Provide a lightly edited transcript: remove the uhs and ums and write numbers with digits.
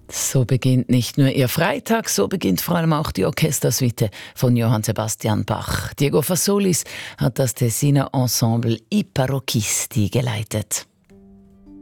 So beginnt nicht nur ihr Freitag, so beginnt vor allem auch die Orchestersuite von Johann Sebastian Bach. Diego Fassolis hat das Tessiner Ensemble I Parocchisti geleitet.